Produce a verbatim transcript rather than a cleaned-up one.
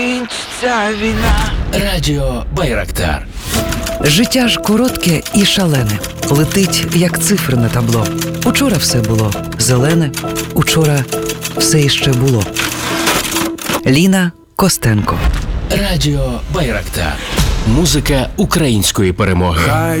Ця війна. Радіо Байрактар. Життя ж коротке і шалене, летить, як цифри на табло. Учора все було зелене, учора все іще було. Ліна Костенко. Радіо Байрактар. Музика української перемоги.